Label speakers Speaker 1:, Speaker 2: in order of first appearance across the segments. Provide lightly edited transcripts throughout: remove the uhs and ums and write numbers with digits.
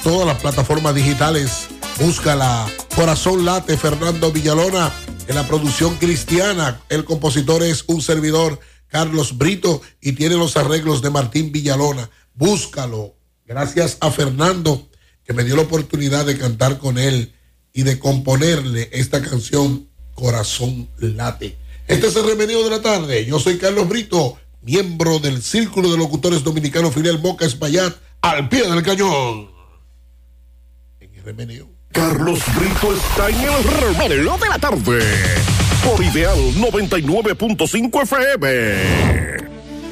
Speaker 1: todas las plataformas digitales. Búscala. Corazón Late, Fernando Villalona. En la producción cristiana, el compositor es un servidor, Carlos Brito, y tiene los arreglos de Martín Villalona. Búscalo. Gracias a Fernando, que me dio la oportunidad de cantar con él y de componerle esta canción, Corazón Late. Este es el Remedio de la Tarde. Yo soy Carlos Brito, miembro del Círculo de Locutores Dominicanos Fidel Moca Espaillat, al pie del cañón. En el Remedio.
Speaker 2: Carlos Brito está en el Remedio de la Tarde por Ideal 99.5 FM.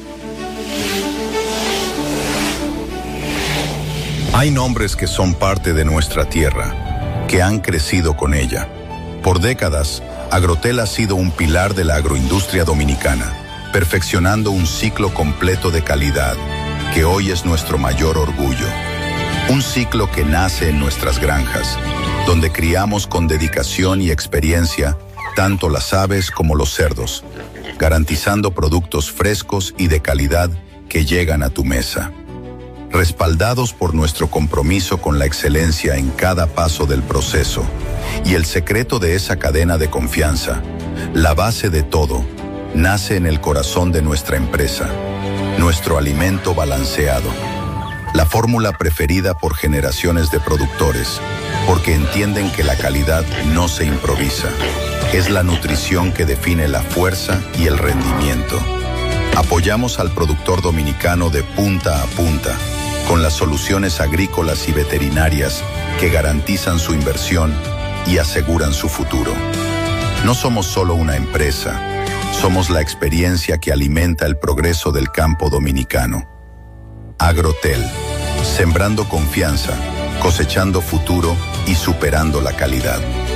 Speaker 3: Hay nombres que son parte de nuestra tierra, que han crecido con ella. Por décadas, Agrotel ha sido un pilar de la agroindustria dominicana, perfeccionando un ciclo completo de calidad, que hoy es nuestro mayor orgullo. Un ciclo que nace en nuestras granjas, donde criamos con dedicación y experiencia tanto las aves como los cerdos, garantizando productos frescos y de calidad que llegan a tu mesa. Respaldados por nuestro compromiso con la excelencia en cada paso del proceso y el secreto de esa cadena de confianza, la base de todo nace en el corazón de nuestra empresa, nuestro alimento balanceado. La fórmula preferida por generaciones de productores, porque entienden que la calidad no se improvisa. Es la nutrición que define la fuerza y el rendimiento. Apoyamos al productor dominicano de punta a punta, con las soluciones agrícolas y veterinarias que garantizan su inversión y aseguran su futuro. No somos solo una empresa, somos la experiencia que alimenta el progreso del campo dominicano. Agrotel, sembrando confianza, cosechando futuro y superando la calidad.